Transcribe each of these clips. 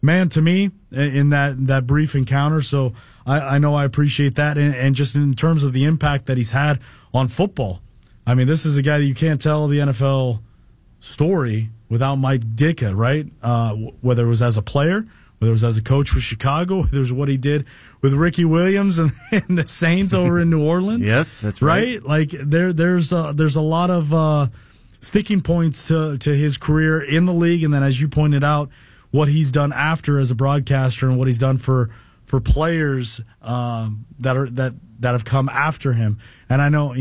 man to me in that brief encounter. So I know I appreciate that. And just in terms of the impact that he's had on football, I mean, this is a guy that you can't tell the NFL story without Mike Ditka, right? Whether it was as a player, whether it was as a coach with Chicago, whether it was what he did with Ricky Williams and the Saints over in New Orleans. Yes, that's right. Like there's a lot of sticking points to his career in the league, and then as you pointed out, what he's done after as a broadcaster and what he's done for players that have come after him. And I know,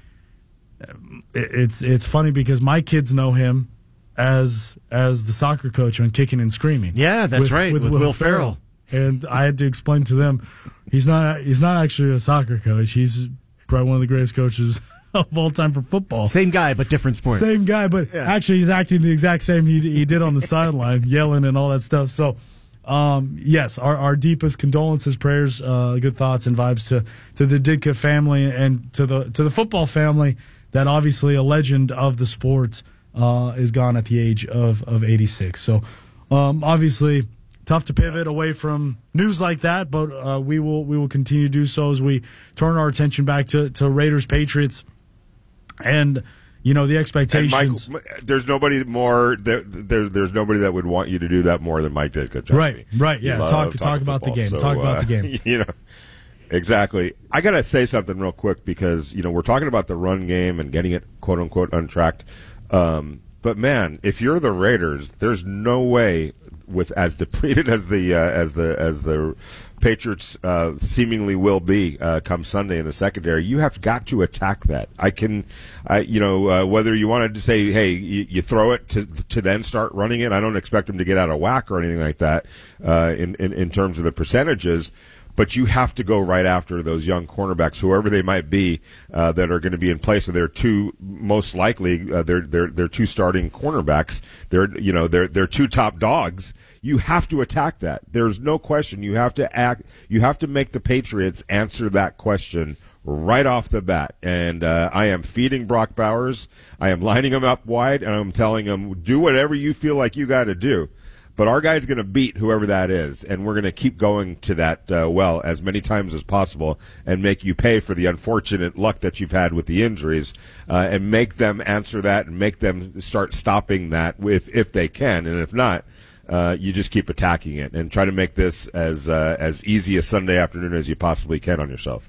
it's funny because my kids know him as the soccer coach on Kicking and Screaming. Yeah, that's right. With Will Ferrell. And I had to explain to them he's not actually a soccer coach. He's probably one of the greatest coaches of all time for football. Same guy, but different sport. Same guy, but actually he's acting the exact same he did on the sideline, yelling and all that stuff. So, yes, our deepest condolences, prayers, good thoughts and vibes to the Ditka family and to the football family that obviously a legend of the sport is gone at the age of 86. So, obviously tough to pivot away from news like that, but we will continue to do so as we turn our attention back to Raiders Patriots and the expectations. And Mike, there's nobody more there's nobody that would want you to do that more than Mike Ditka. Right, yeah. Talk about the game. So, talk about the game. Exactly. I gotta say something real quick because we're talking about the run game and getting it quote unquote untracked. But man, if you're the Raiders, there's no way with as depleted as the Patriots seemingly will be come Sunday in the secondary, you have got to attack that. Whether you wanted to say, hey, you throw it to then start running it. I don't expect them to get out of whack or anything like that in terms of the percentages. But you have to go right after those young cornerbacks, whoever they might be, that are going to be in place of their two, most likely their two starting cornerbacks. They're two top dogs. You have to attack that. There's no question. You have to act. You have to make the Patriots answer that question right off the bat. And I am feeding Brock Bowers. I am lining him up wide, and I'm telling him, do whatever you feel like you got to do. But our guy's going to beat whoever that is, and we're going to keep going to that as many times as possible and make you pay for the unfortunate luck that you've had with the injuries and make them answer that and make them start stopping that if they can. And if not, you just keep attacking it and try to make this as easy a Sunday afternoon as you possibly can on yourself.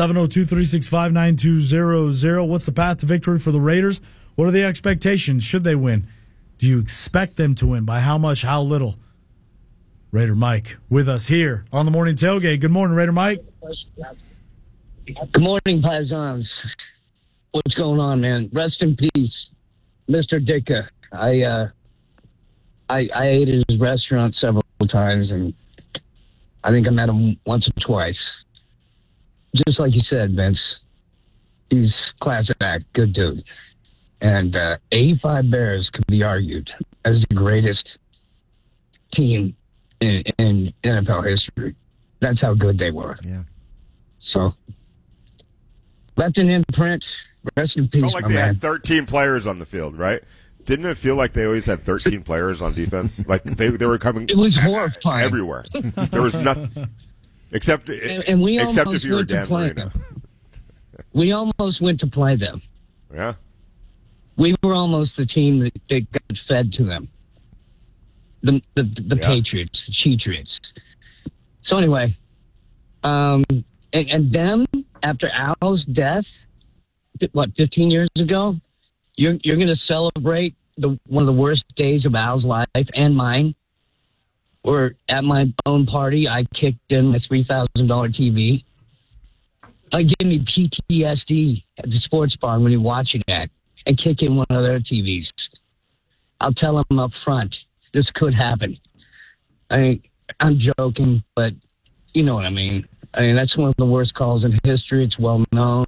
702-365-9200. What's the path to victory for the Raiders? What are the expectations? Should they win? Do you expect them to win? By how much? How little? Raider Mike with us here on the Morning Tailgate. Good morning, Raider Mike. Good morning, Paisans. What's going on, man? Rest in peace, Mr. Ditka. I ate at his restaurant several times, and I think I met him once or twice. Just like you said, Vince, he's class act, good dude. And 85 Bears could be argued as the greatest team in NFL history. That's how good they were. Yeah. So, left an imprint. Rest in peace, Felt like they had 13 players on the field, right? Didn't it feel like they always had 13 players on defense? Like they were coming. It was horrifying everywhere. There was nothing except if you were Dan Marino. We almost went to play them. Yeah. We were almost the team that got fed to them. The Patriots, the Cheatriots. So anyway, and them, after Al's death, 15 years ago, you're going to celebrate one of the worst days of Al's life and mine. Or at my own party, I kicked in my $3,000 TV. Like, give me PTSD at the sports bar when you're watching that. And kick in one of their TVs. I'll tell them up front, this could happen. I'm joking, but you know what I mean. That's one of the worst calls in history. It's well known.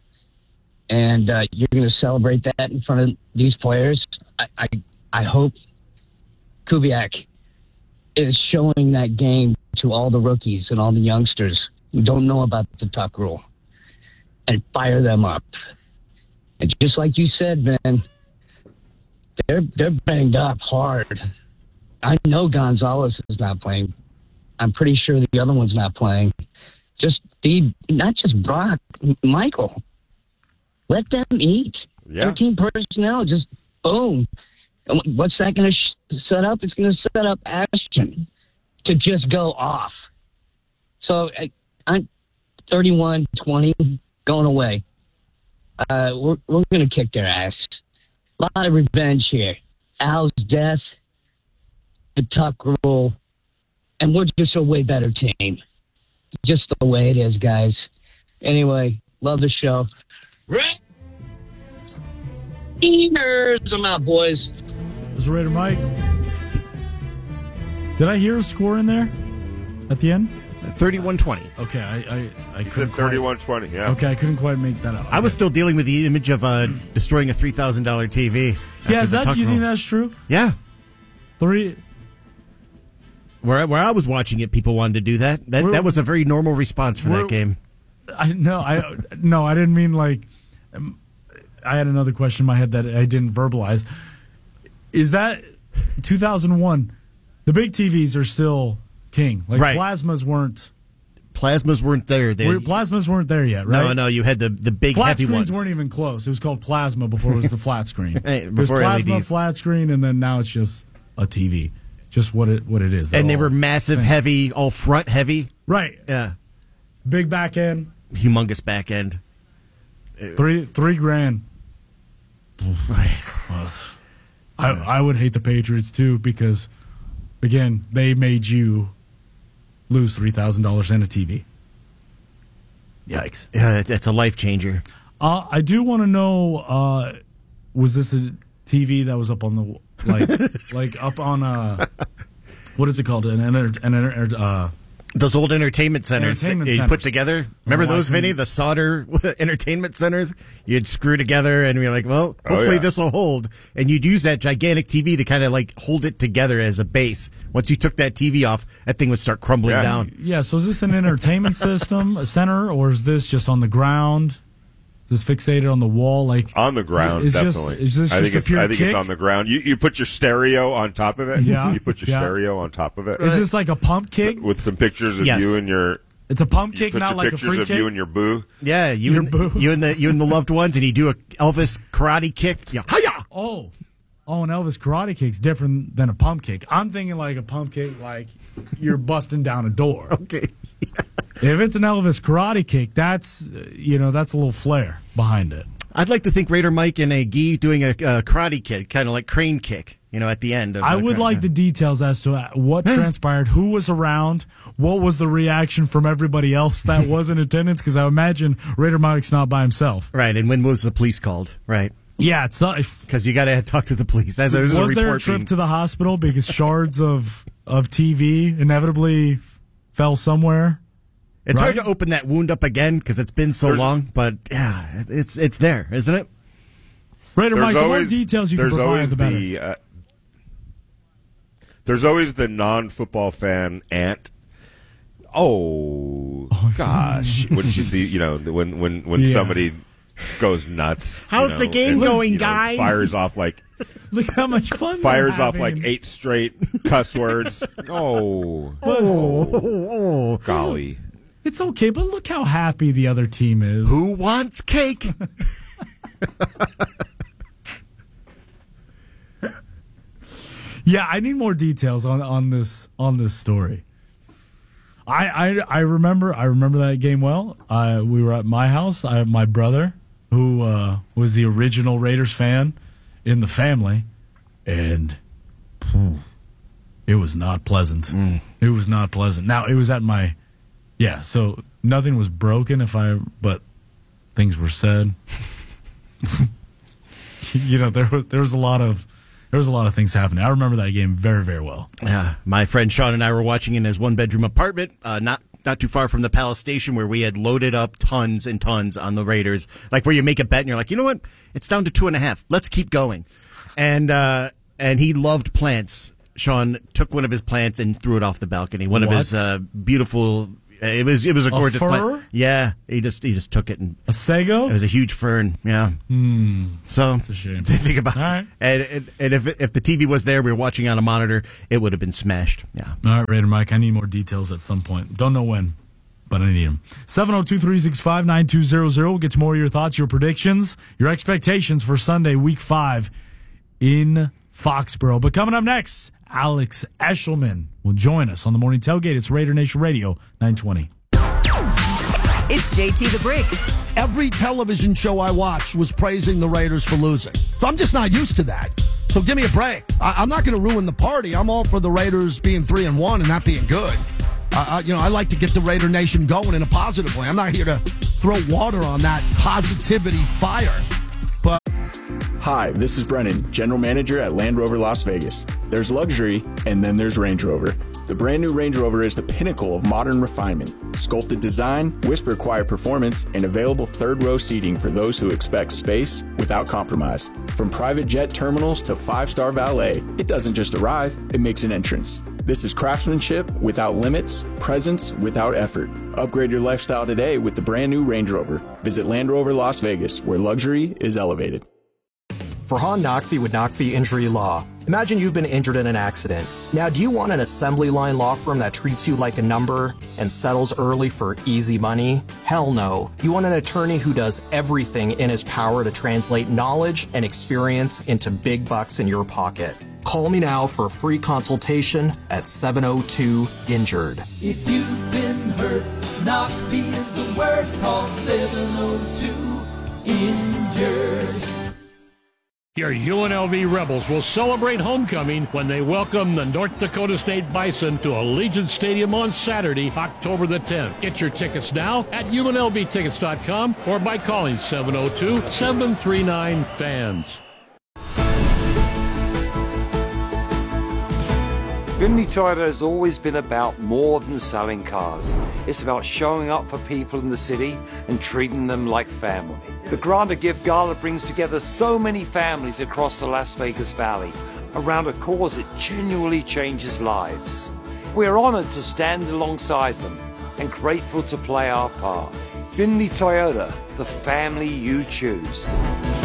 And you're going to celebrate that in front of these players. I hope Kubiak is showing that game to all the rookies and all the youngsters who don't know about the tuck rule and fire them up. And just like you said, man, they're banged up hard. I know Gonzalez is not playing. I'm pretty sure the other one's not playing. Just not just Brock, Michael. Let them eat. Yeah. 13 personnel, just boom. And what's that going to set up? It's going to set up Ashton to just go off. So I'm 31-20 going away. We're going to kick their ass. A lot of revenge here. Al's death, the Tuck rule, and we're just a way better team. Just the way it is, guys. Anyway, love the show. Eaters, I'm out, boys. This is Raider Mike. Did I hear a score in there at the end? 31-20. Okay, I He said 31-20, yeah. Okay, I couldn't quite make that out. I was still dealing with the image of destroying a $3,000 TV. Yeah, is that, do you think that's true? Yeah. Where I was watching it, people wanted to do that. That was a very normal response for that game. I didn't mean like. I had another question in my head that I didn't verbalize. Is that 2001? The big TVs are still king. Like right. Plasmas weren't there. Plasmas weren't there yet, right? No. You had the big flat heavy screens ones. Weren't even close. It was called Plasma before it was the flat screen. Hey, it was Plasma, LEDs. flat screen, and then now it's just a TV. Just what it is. And they were massive, heavy, all front heavy. Right. Yeah. Big back end. Humongous back end. $3,000. I would hate the Patriots too because, again, they made you lose $3,000 and a TV. Yikes! Yeah, it's a life changer. I do want to know: was this a TV that was up on the like up on what is it called? Those old entertainment centers you put together. Remember those, Vinny? The solder entertainment centers you'd screw together, and we're like, well, hopefully this will hold. And you'd use that gigantic TV to kind of like hold it together as a base. Once you took that TV off, that thing would start crumbling down. Yeah. So is this an entertainment system, a center, or is this just on the ground? Is this fixated on the wall? Like on the ground, definitely. I think it's on the ground. You put your stereo on top of it. Yeah. You put your stereo on top of it. Is this like a pump kick? With some pictures of you and your... It's a pump kick, not like a free kick? Pictures of you and your boo. Yeah, you and the loved ones, and you do a Elvis karate kick. Yeah. Hi-ya! Oh, an Elvis karate kick's different than a pump kick. I'm thinking like a pump kick, like you're busting down a door. Okay. If it's an Elvis karate kick, that's a little flair behind it. I'd like to think Raider Mike and a gi doing a karate kick, kind of like crane kick, at the end. I would like the details as to what transpired, who was around, what was the reaction from everybody else that was in attendance, because I imagine Raider Mike's not by himself. Right, and when was the police called? Right. Yeah, it's not because you got to talk to the police. Was there a trip to the hospital because shards of TV inevitably fell somewhere? It's hard to open that wound up again because it's been so long, but yeah, it's there, isn't it? Raider Mike, the more details you can provide, the better. There's always the non-football fan aunt. Oh gosh, what did you see? When somebody goes nuts. How's the game going, guys? Fires off like. Look how much fun. Fires off like 8 straight cuss words. Oh, golly. It's okay, but look how happy the other team is. Who wants cake? Yeah, I need more details on this story. I remember that game well. We were at my house. I have my brother, who was the original Raiders fan in the family, and it was not pleasant. It was not pleasant. Now, it was at my... Yeah, so nothing was broken but things were said. There was a lot of things happening. I remember that game very, very well. Yeah, my friend Sean and I were watching in his 1-bedroom apartment, not too far from the Palace Station, where we had loaded up tons and tons on the Raiders. Like where you make a bet and you're like, you know what? It's down to 2.5. Let's keep going. And he loved plants. Sean took one of his plants and threw it off the balcony. One of his beautiful It was a gorgeous fur? plant. Yeah, he just took it and a sago. It was a huge fern. Yeah. So it's a shame. Think about. All right. And if the TV was there, we were watching on a monitor, it would have been smashed. Yeah. All right, Raider Mike. I need more details at some point. Don't know when, but I need them. 702-365-9200. We'll get to more of your thoughts, your predictions, your expectations for Sunday, Week 5 in Foxborough. But coming up next, Alex Eshelman will join us on the Morning Tailgate. It's Raider Nation Radio 920. It's JT the Brick. Every television show I watched was praising the Raiders for losing. So I'm just not used to that. So give me a break. I'm not going to ruin the party. I'm all for the Raiders being 3-1 and that being good. I like to get the Raider Nation going in a positive way. I'm not here to throw water on that positivity fire. But hi, this is Brennan, General Manager at Land Rover Las Vegas. There's luxury, and then there's Range Rover. The brand new Range Rover is the pinnacle of modern refinement. Sculpted design, whisper-quiet performance, and available third-row seating for those who expect space without compromise. From private jet terminals to 5-star valet, it doesn't just arrive, it makes an entrance. This is craftsmanship without limits, presence without effort. Upgrade your lifestyle today with the brand new Range Rover. Visit Land Rover Las Vegas, where luxury is elevated. Farhan Naqvi with Naqvi Injury Law. Imagine you've been injured in an accident. Now, do you want an assembly line law firm that treats you like a number and settles early for easy money? Hell no. You want an attorney who does everything in his power to translate knowledge and experience into big bucks in your pocket. Call me now for a free consultation at 702-INJURED. If you've been hurt, Naqvi is the word. Call 702-INJURED. Your UNLV Rebels will celebrate homecoming when they welcome the North Dakota State Bison to Allegiant Stadium on Saturday, October the 10th. Get your tickets now at UNLVtickets.com or by calling 702-739-FANS. Findlay Toyota has always been about more than selling cars. It's about showing up for people in the city and treating them like family. The Granta Gift Gala brings together so many families across the Las Vegas Valley around a cause that genuinely changes lives. We're honored to stand alongside them and grateful to play our part. Findlay Toyota, the family you choose.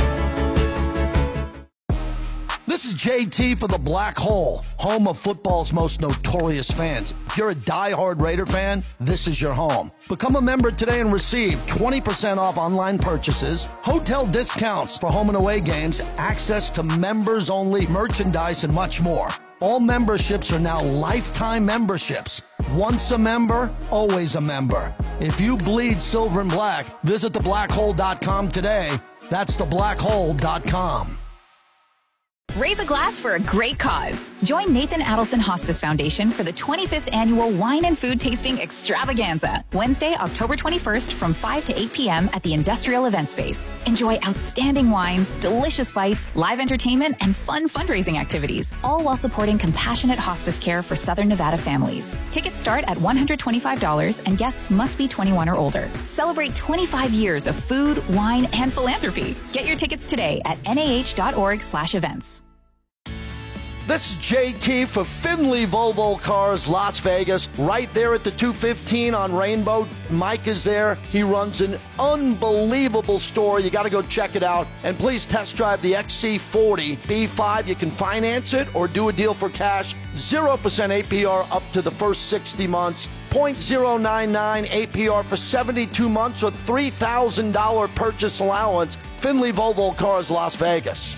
this is JT for the Black Hole, home of football's most notorious fans. If you're a diehard Raider fan, this is your home. Become a member today and receive 20% off online purchases, hotel discounts for home and away games, access to members-only merchandise, and much more. All memberships are now lifetime memberships. Once a member, always a member. If you bleed silver and black, visit theblackhole.com today. That's theblackhole.com. Raise a glass for a great cause. Join Nathan Adelson Hospice Foundation for the 25th Annual Wine and Food Tasting Extravaganza, Wednesday, October 21st from 5 to 8 p.m. at the Industrial Event Space. Enjoy outstanding wines, delicious bites, live entertainment, and fun fundraising activities, all while supporting compassionate hospice care for Southern Nevada families. Tickets start at $125 and guests must be 21 or older. Celebrate 25 years of food, wine, and philanthropy. Get your tickets today at nah.org/events. This is JT for Finley Volvo Cars, Las Vegas, right there at the 215 on Rainbow. Mike is there. He runs an unbelievable store. You got to go check it out. And please test drive the XC40 B5. You can finance it or do a deal for cash. 0% APR up to the first 60 months. 0.099 APR for 72 months or $3,000 purchase allowance. Finley Volvo Cars, Las Vegas.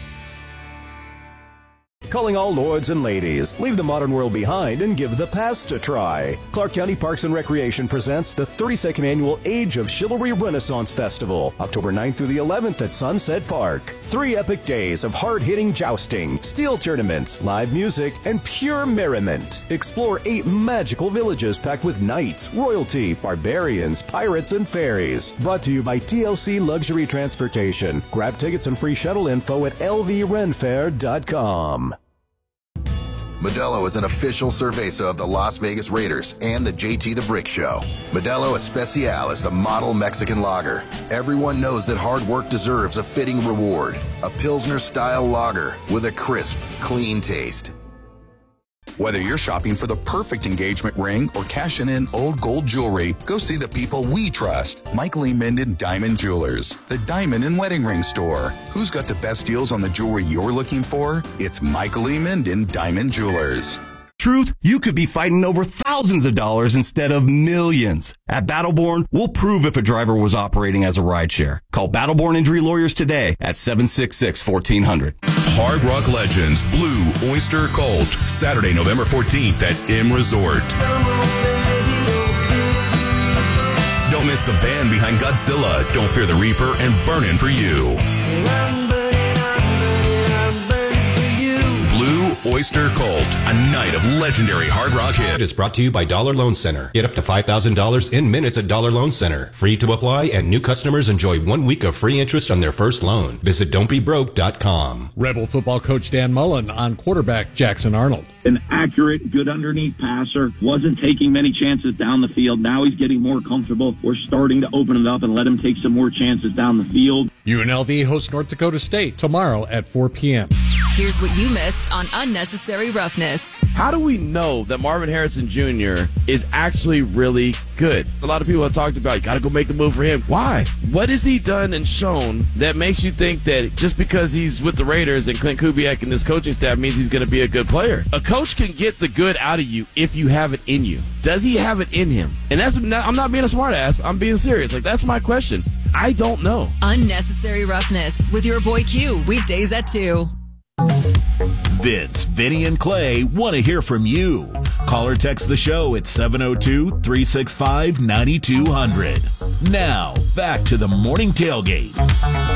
Calling all lords and ladies, leave the modern world behind and give the past a try. Clark County Parks and Recreation presents the 32nd Annual Age of Chivalry Renaissance Festival, October 9th through the 11th at Sunset Park. 3 epic days of hard-hitting jousting, steel tournaments, live music, and pure merriment. Explore 8 magical villages packed with knights, royalty, barbarians, pirates, and fairies. Brought to you by TLC Luxury Transportation. Grab tickets and free shuttle info at lvrenfair.com. Modelo is an official cerveza of the Las Vegas Raiders and the JT the Brick Show. Modelo Especial is the model Mexican lager. Everyone knows that hard work deserves a fitting reward. A Pilsner-style lager with a crisp, clean taste. Whether you're shopping for the perfect engagement ring or cashing in old gold jewelry, go see the people we trust. Michael E. Minden Diamond Jewelers, the diamond and wedding ring store. Who's got the best deals on the jewelry you're looking for? It's Michael E. Minden Diamond Jewelers. Truth, you could be fighting over thousands of dollars instead of millions. At Battleborn, we'll prove if a driver was operating as a rideshare. Call Battleborn Injury Lawyers today at 766-1400. Hard Rock Legends Blue Oyster Cult, Saturday, November 14th at M Resort. Don't miss the band behind Godzilla, Don't Fear the Reaper, and Burnin' For You. Oyster Cult, a night of legendary hard rock hits. Is brought to you by Dollar Loan Center. Get up to $5,000 in minutes at Dollar Loan Center. Free to apply, and new customers enjoy 1 week of free interest on their first loan. Visit don'tbebroke.com. Rebel football coach Dan Mullen on quarterback Jackson Arnold. An accurate, good underneath passer. Wasn't taking many chances down the field. Now he's getting more comfortable. We're starting to open it up and let him take some more chances down the field. UNLV hosts North Dakota State tomorrow at 4 p.m. Here's what you missed on Unnecessary Roughness. How do we know that Marvin Harrison Jr. is actually really good? A lot of people have talked about, you got to go make the move for him. Why? What has he done and shown that makes you think that just because he's with the Raiders and Clint Kubiak and this coaching staff means he's going to be a good player? A coach can get the good out of you if you have it in you. Does he have it in him? And I'm not being a smart ass. I'm being serious. That's my question. I don't know. Unnecessary Roughness with your boy Q, weekdays at 2. Vince, Vinny, and Clay want to hear from you. Call or text the show at 702-365-9200. Now, back to the Morning Tailgate.